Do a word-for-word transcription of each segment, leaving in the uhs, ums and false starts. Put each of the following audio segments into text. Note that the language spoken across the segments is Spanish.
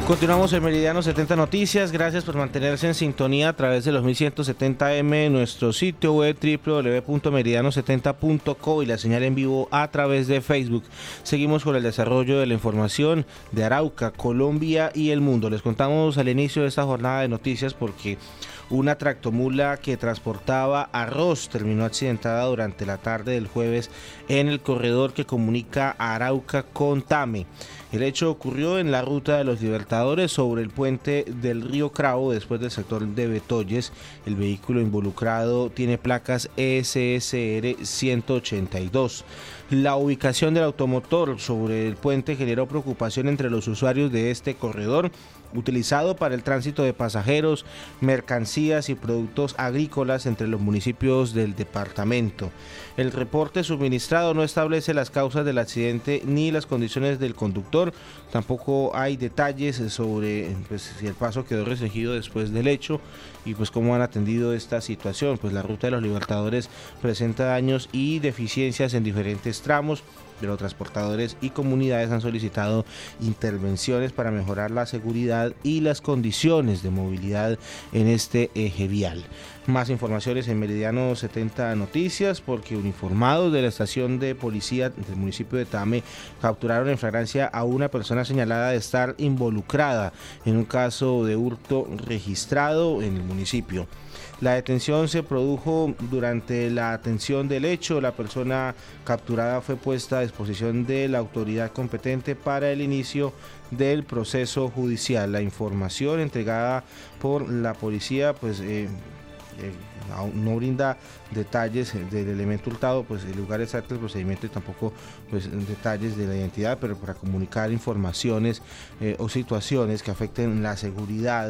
Continuamos en Meridiano setenta Noticias. Gracias por mantenerse en sintonía a través de los mil ciento setenta eme, nuestro sitio web doble u doble u doble u punto meridiano setenta punto co y la señal en vivo a través de Facebook. Seguimos con el desarrollo de la información de Arauca, Colombia y el mundo. Les contamos al inicio de esta jornada de noticias porque una tractomula que transportaba arroz terminó accidentada durante la tarde del jueves en el corredor que comunica a Arauca con Tame. El hecho ocurrió en la ruta de los Libertadores sobre el puente del río Cravo, después del sector de Betoyes. El vehículo involucrado tiene placas E S S R ciento ochenta y dos. La ubicación del automotor sobre el puente generó preocupación entre los usuarios de este corredor, utilizado para el tránsito de pasajeros, mercancías y productos agrícolas entre los municipios del departamento. El reporte suministrado no establece las causas del accidente ni las condiciones del conductor. Tampoco hay detalles sobre pues, si el paso quedó restringido después del hecho y pues cómo han atendido esta situación. Pues la ruta de los Libertadores presenta daños y deficiencias en diferentes tramos, pero los transportadores y comunidades han solicitado intervenciones para mejorar la seguridad y las condiciones de movilidad en este eje vial. Más informaciones en Meridiano setenta Noticias, porque uniformados de la estación de policía del municipio de Tame capturaron en flagrancia a una persona señalada de estar involucrada en un caso de hurto registrado en el municipio. La detención se produjo durante la atención del hecho. La persona capturada fue puesta a disposición de la autoridad competente para el inicio del proceso judicial. La información entregada por la policía pues eh, eh, no brinda detalles del elemento hurtado, pues el lugar exacto del procedimiento y tampoco pues detalles de la identidad, pero para comunicar informaciones eh, o situaciones que afecten la seguridad.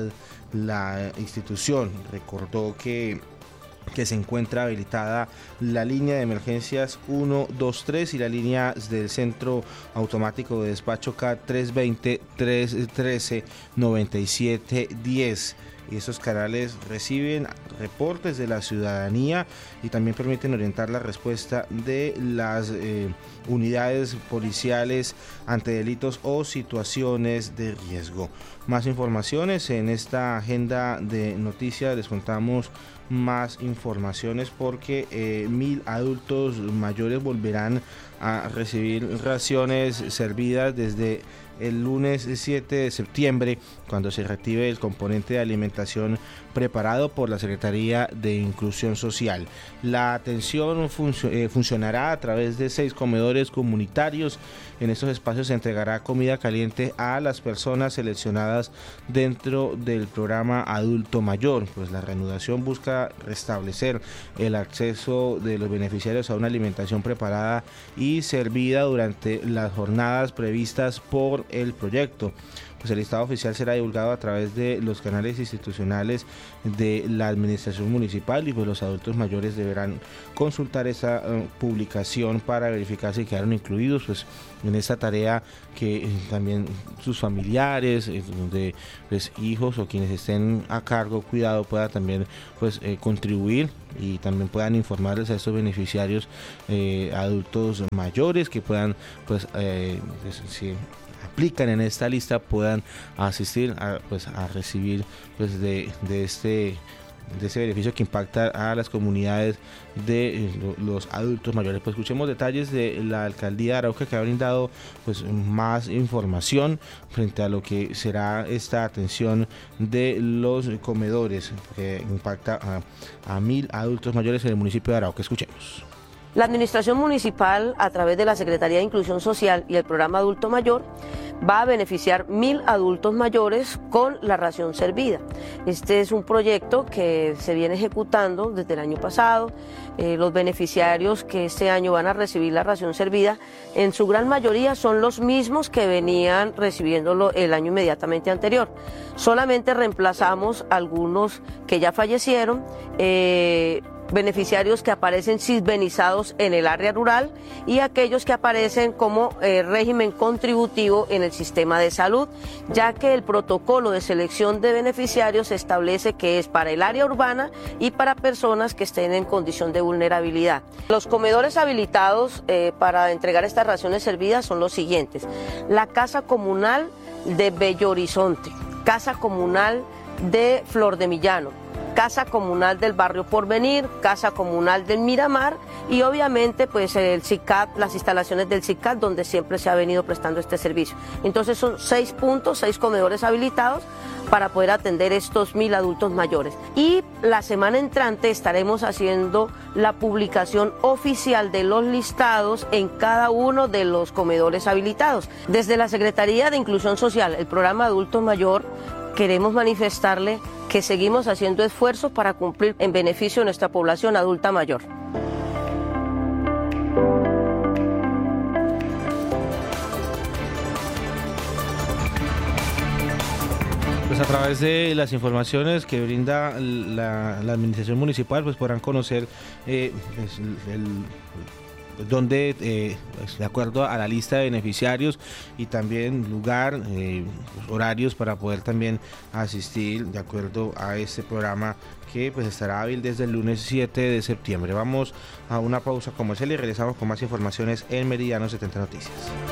La institución recordó que que se encuentra habilitada la línea de emergencias ciento veintitrés y la línea del Centro Automático de Despacho K trescientos veinte, trescientos trece, noventa y siete diez. Y estos canales reciben reportes de la ciudadanía y también permiten orientar la respuesta de las eh, unidades policiales ante delitos o situaciones de riesgo. Más informaciones en esta agenda de noticias. Les contamos más informaciones porque eh, mil adultos mayores volverán a recibir raciones servidas desde el lunes siete de septiembre, cuando se reactive el componente de alimentación preparado por la Secretaría de Inclusión Social. La atención func- eh, funcionará a través de seis comedores comunitarios. En estos espacios se entregará comida caliente a las personas seleccionadas dentro del programa Adulto Mayor. Pues la reanudación busca restablecer el acceso de los beneficiarios a una alimentación preparada y servida durante las jornadas previstas por el proyecto. Pues el listado oficial será divulgado a través de los canales institucionales de la administración municipal y pues los adultos mayores deberán consultar esa uh, publicación para verificar si quedaron incluidos pues en esta tarea, que eh, también sus familiares, eh, donde pues hijos o quienes estén a cargo, cuidado, puedan también pues eh, contribuir y también puedan informarles a estos beneficiarios eh, adultos mayores que puedan pues, eh, pues si aplican en esta lista puedan asistir a, pues, a recibir pues, de, de este de ese beneficio que impacta a las comunidades de los adultos mayores. Pues escuchemos detalles de la alcaldía de Arauca, que ha brindado pues más información frente a lo que será esta atención de los comedores que impacta a, a mil adultos mayores en el municipio de Arauca. Escuchemos. La administración municipal, a través de la Secretaría de Inclusión Social y el programa Adulto Mayor, va a beneficiar mil adultos mayores con la ración servida. Este es un proyecto que se viene ejecutando desde el año pasado. Eh, los beneficiarios que este año van a recibir la ración servida, en su gran mayoría son los mismos que venían recibiéndolo el año inmediatamente anterior. Solamente reemplazamos algunos que ya fallecieron, eh, beneficiarios que aparecen cisbenizados en el área rural y aquellos que aparecen como eh, régimen contributivo en el sistema de salud, ya que el protocolo de selección de beneficiarios establece que es para el área urbana y para personas que estén en condición de vulnerabilidad. Los comedores habilitados eh, para entregar estas raciones servidas son los siguientes: la Casa Comunal de Bello Horizonte, Casa Comunal de Flor de Millano, Casa Comunal del Barrio Porvenir, Casa Comunal del Miramar y obviamente pues el C I C A P, las instalaciones del C I C A P donde siempre se ha venido prestando este servicio. Entonces son seis puntos, seis comedores habilitados para poder atender estos mil adultos mayores. Y la semana entrante estaremos haciendo la publicación oficial de los listados en cada uno de los comedores habilitados. Desde la Secretaría de Inclusión Social, el programa Adulto Mayor, queremos manifestarle que seguimos haciendo esfuerzos para cumplir en beneficio de nuestra población adulta mayor. Pues a través de las informaciones que brinda la, la administración municipal, pues podrán conocer eh, pues el, donde, eh, pues de acuerdo a la lista de beneficiarios y también lugar, eh, horarios para poder también asistir de acuerdo a este programa que pues estará hábil desde el lunes siete de septiembre. Vamos a una pausa comercial y regresamos con más informaciones en Meridiano setenta Noticias.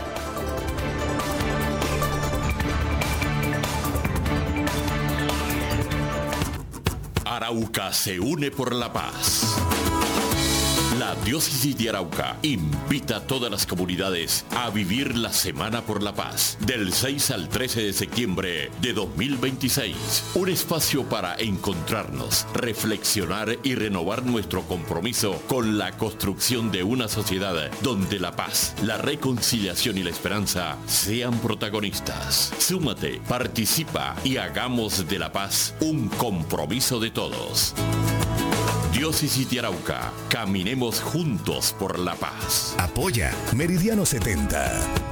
Arauca se une por la paz. La Diócesis de Arauca invita a todas las comunidades a vivir la Semana por la Paz del seis al trece de septiembre de dos mil veintiséis. Un espacio para encontrarnos, reflexionar y renovar nuestro compromiso con la construcción de una sociedad donde la paz, la reconciliación y la esperanza sean protagonistas. Súmate, participa y hagamos de la paz un compromiso de todos. Diócesis de Arauca, caminemos juntos por la paz. Apoya Meridiano setenta.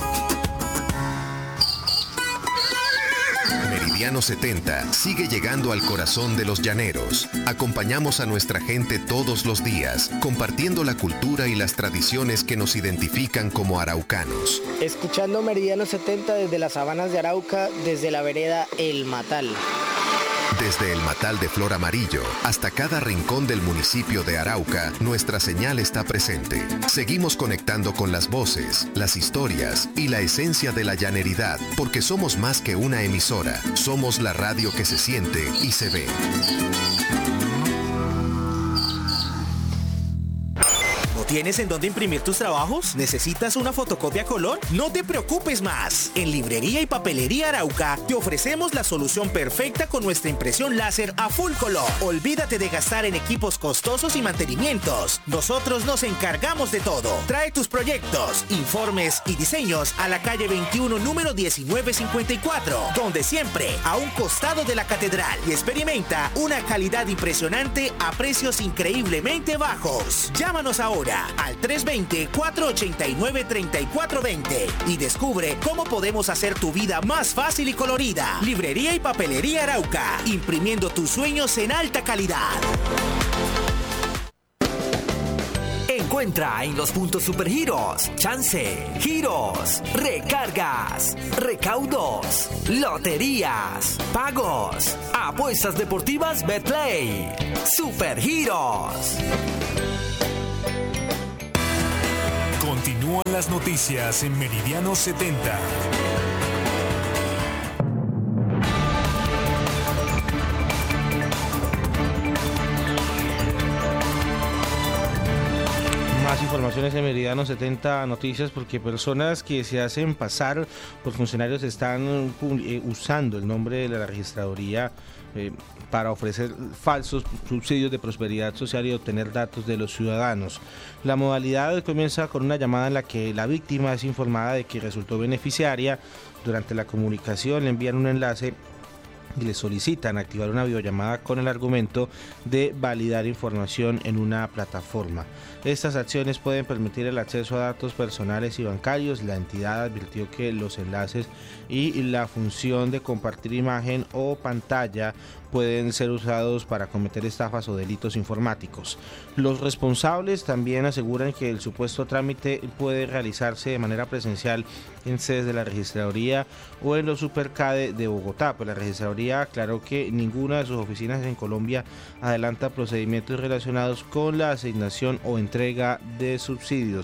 Meridiano setenta sigue llegando al corazón de los llaneros. Acompañamos a nuestra gente todos los días, compartiendo la cultura y las tradiciones que nos identifican como araucanos. Escuchando Meridiano setenta desde las sabanas de Arauca, desde la vereda El Matal. Desde el Matal de Flor Amarillo hasta cada rincón del municipio de Arauca, nuestra señal está presente. Seguimos conectando con las voces, las historias y la esencia de la llaneridad, porque somos más que una emisora. Somos la radio que se siente y se ve. ¿Tienes en dónde imprimir tus trabajos? ¿Necesitas una fotocopia a color? No te preocupes más. En Librería y Papelería Arauca te ofrecemos la solución perfecta con nuestra impresión láser a full color. Olvídate de gastar en equipos costosos y mantenimientos. Nosotros nos encargamos de todo. Trae tus proyectos, informes y diseños a la calle veintiuno, número diecinueve cincuenta y cuatro, donde siempre a un costado de la catedral, y experimenta una calidad impresionante a precios increíblemente bajos. Llámanos ahora al tres dos cero, cuatro ocho nueve, tres cuatro dos cero y descubre cómo podemos hacer tu vida más fácil y colorida. Librería y Papelería Arauca, imprimiendo tus sueños en alta calidad. Encuentra en los puntos Supergiros, chance, giros, recargas, recaudos, loterías, pagos, apuestas deportivas Betplay. Supergiros. Continúan las noticias en Meridiano setenta. Más informaciones en Meridiano setenta Noticias, porque personas que se hacen pasar por funcionarios están eh, usando el nombre de la registraduría eh, para ofrecer falsos subsidios de prosperidad social y obtener datos de los ciudadanos. La modalidad comienza con una llamada en la que la víctima es informada de que resultó beneficiaria. Durante la comunicación le envían un enlace y le solicitan activar una videollamada con el argumento de validar información en una plataforma. Estas acciones pueden permitir el acceso a datos personales y bancarios. La entidad advirtió que los enlaces y la función de compartir imagen o pantalla pueden ser usados para cometer estafas o delitos informáticos. Los responsables también aseguran que el supuesto trámite puede realizarse de manera presencial en sedes de la registraduría o en los Supercade de Bogotá. Pues la registraduría aclaró que ninguna de sus oficinas en Colombia adelanta procedimientos relacionados con la asignación o entrega de subsidios.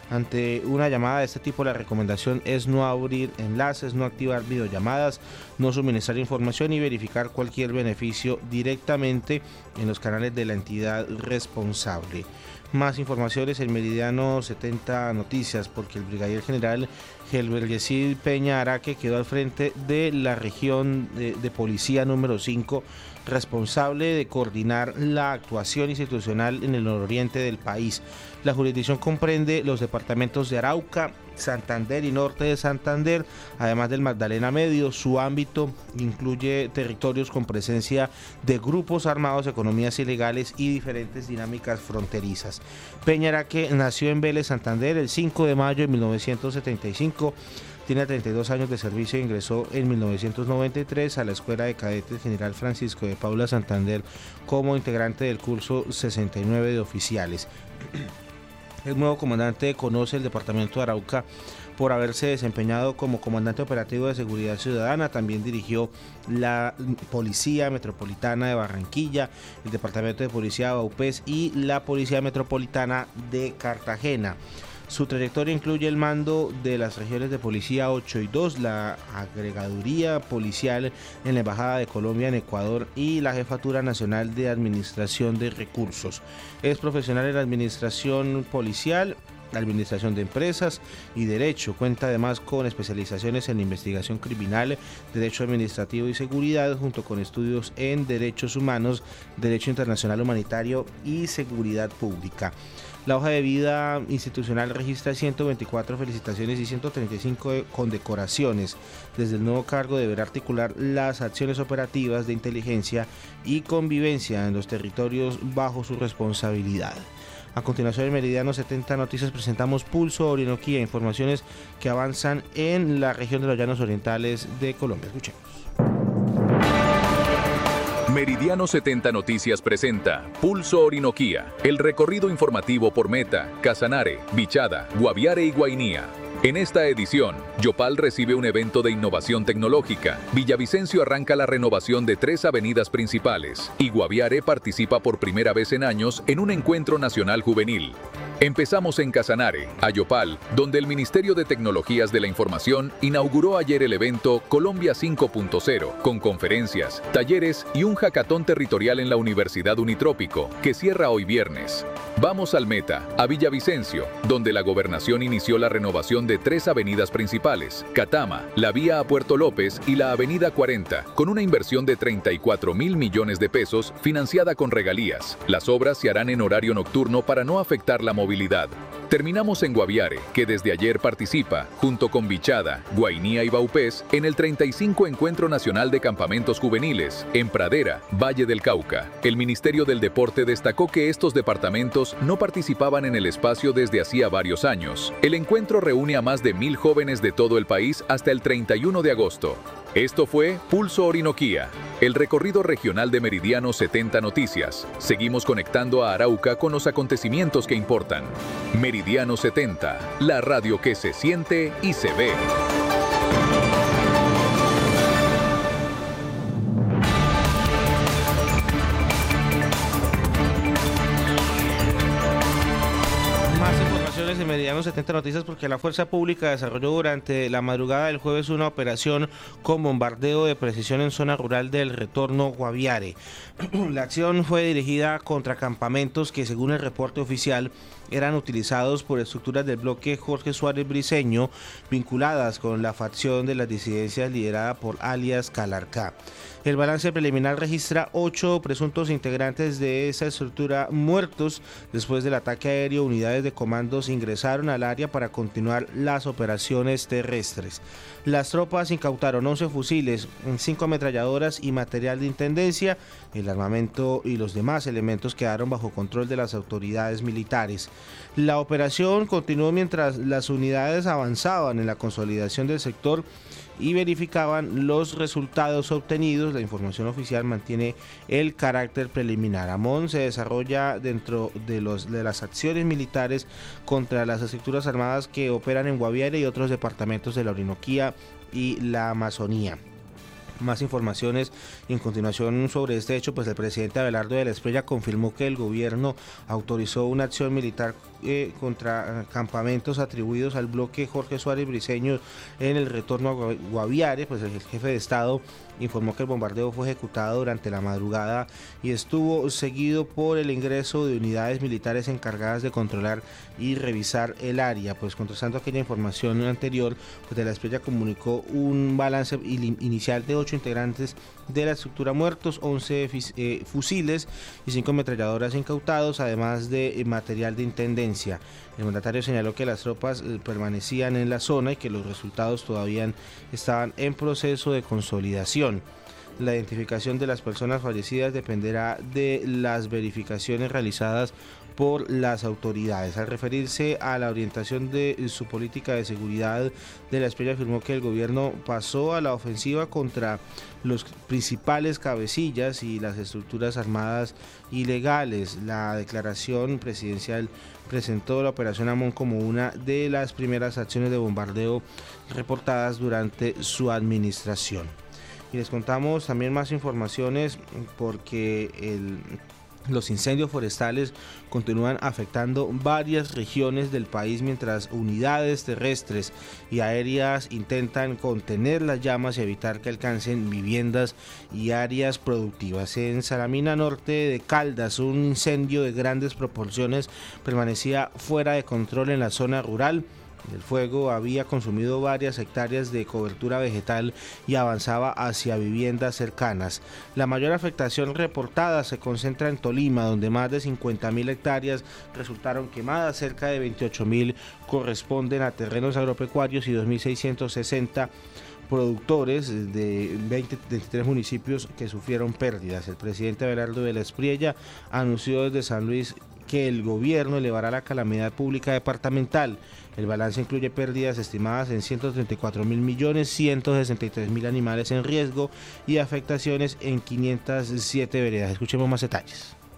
Ante una llamada de este tipo, la recomendación es no abrir enlaces, no activar videollamadas, no suministrar información y verificar cualquier beneficio directamente en los canales de la entidad responsable. Más informaciones en Meridiano setenta Noticias, porque el brigadier general Gelbergesid Peña Araque quedó al frente de la región de, de policía número cinco, responsable de coordinar la actuación institucional en el nororiente del país. La jurisdicción comprende los departamentos de Arauca, Santander y Norte de Santander, además del Magdalena Medio. Su ámbito incluye territorios con presencia de grupos armados, economías ilegales y diferentes dinámicas fronterizas. Peña Araque nació en Vélez, Santander, el cinco de mayo de mil novecientos setenta y cinco. Tiene treinta y dos años de servicio e ingresó en mil novecientos noventa y tres a la Escuela de Cadetes General Francisco de Paula Santander como integrante del curso sesenta y nueve de oficiales. El nuevo comandante conoce el departamento de Arauca por haberse desempeñado como comandante operativo de seguridad ciudadana. También dirigió la Policía Metropolitana de Barranquilla, el Departamento de Policía de Vaupés y la Policía Metropolitana de Cartagena. Su trayectoria incluye el mando de las regiones de policía ocho y dos, la agregaduría policial en la Embajada de Colombia en Ecuador y la Jefatura Nacional de Administración de Recursos. Es profesional en la administración policial, administración de empresas y derecho. Cuenta además con especializaciones en investigación criminal, derecho administrativo y seguridad, junto con estudios en derechos humanos, derecho internacional humanitario y seguridad pública. La hoja de vida institucional registra ciento veinticuatro felicitaciones y ciento treinta y cinco condecoraciones. Desde el nuevo cargo deberá articular las acciones operativas de inteligencia y convivencia en los territorios bajo su responsabilidad. A continuación, en Meridiano setenta Noticias presentamos Pulso Orinoquía, informaciones que avanzan en la región de los Llanos Orientales de Colombia. Escuchemos. Meridiano setenta Noticias presenta Pulso Orinoquía, el recorrido informativo por Meta, Casanare, Bichada, Guaviare y Guainía. En esta edición, Yopal recibe un evento de innovación tecnológica, Villavicencio arranca la renovación de tres avenidas principales y Guaviare participa por primera vez en años en un encuentro nacional juvenil. Empezamos en Casanare, a Yopal, donde el Ministerio de Tecnologías de la Información inauguró ayer el evento Colombia cinco punto cero, con conferencias, talleres y un hackathon territorial en la Universidad Unitrópico, que cierra hoy viernes. Vamos al Meta, a Villavicencio, donde la gobernación inició la renovación de tres avenidas principales, Catama, la vía a Puerto López y la avenida cuarenta, con una inversión de treinta y cuatro mil millones de pesos financiada con regalías. Las obras se harán en horario nocturno para no afectar la movilidad. Terminamos en Guaviare, que desde ayer participa, junto con Bichada, Guainía y Vaupés, en el treinta y cinco Encuentro Nacional de Campamentos Juveniles, en Pradera, Valle del Cauca. El Ministerio del Deporte destacó que estos departamentos no participaban en el espacio desde hacía varios años. El encuentro reúne a más de mil jóvenes de todo el país hasta el treinta y uno de agosto. Esto fue Pulso Orinoquía, el recorrido regional de Meridiano setenta Noticias. Seguimos conectando a Arauca con los acontecimientos que importan. Meridiano setenta, la radio que se siente y se ve. En Meridiano setenta Noticias, porque la Fuerza Pública desarrolló durante la madrugada del jueves una operación con bombardeo de precisión en zona rural del Retorno Guaviare. La acción fue dirigida contra campamentos que, según el reporte oficial, eran utilizados por estructuras del bloque Jorge Suárez Briceño vinculadas con la facción de las disidencias liderada por alias Calarcá. El balance preliminar registra ocho presuntos integrantes de esa estructura muertos. Después del ataque aéreo, unidades de comandos ingresaron al área para continuar las operaciones terrestres. Las tropas incautaron once fusiles, cinco ametralladoras y material de intendencia. El armamento y los demás elementos quedaron bajo control de las autoridades militares. La operación continuó mientras las unidades avanzaban en la consolidación del sector y verificaban los resultados obtenidos. La información oficial mantiene el carácter preliminar. AMON se desarrolla dentro de, los, de las acciones militares contra las estructuras armadas que operan en Guaviare y otros departamentos de la Orinoquía y la Amazonía. Más informaciones y en continuación sobre este hecho, pues el presidente Abelardo de la Espriella confirmó que el gobierno autorizó una acción militar eh, contra campamentos atribuidos al bloque Jorge Suárez Briceño en el retorno a Guaviare. Pues el jefe de Estado informó que el bombardeo fue ejecutado durante la madrugada y estuvo seguido por el ingreso de unidades militares encargadas de controlar y revisar el área. Pues contrastando aquella información anterior, pues de la Espriella comunicó un balance inicial de ocho integrantes de la estructura muertos, once eh, fusiles y cinco ametralladoras incautados, además de eh, material de intendencia. El mandatario señaló que las tropas eh, permanecían en la zona y que los resultados todavía estaban en proceso de consolidación. La identificación de las personas fallecidas dependerá de las verificaciones realizadas por las autoridades. Al referirse a la orientación de su política de seguridad, de la Espriella afirmó que el gobierno pasó a la ofensiva contra los principales cabecillas y las estructuras armadas ilegales. La declaración presidencial presentó la Operación Amón como una de las primeras acciones de bombardeo reportadas durante su administración. Y les contamos también más informaciones porque el, los incendios forestales continúan afectando varias regiones del país mientras unidades terrestres y aéreas intentan contener las llamas y evitar que alcancen viviendas y áreas productivas. En Salamina Norte de Caldas, un incendio de grandes proporciones permanecía fuera de control en la zona rural. El fuego había consumido varias hectáreas de cobertura vegetal y avanzaba hacia viviendas cercanas. La mayor afectación reportada se concentra en Tolima, donde más de cincuenta mil hectáreas resultaron quemadas, cerca de veintiocho mil corresponden a terrenos agropecuarios y dos mil seiscientos sesenta productores de veinte, veintitrés municipios que sufrieron pérdidas. El presidente Abelardo de la Espriella anunció desde San Luis que el gobierno elevará la calamidad pública departamental. El balance incluye pérdidas estimadas en ciento treinta y cuatro mil millones, ciento sesenta y tres mil animales en riesgo y afectaciones en quinientas siete veredas. Escuchemos más detalles.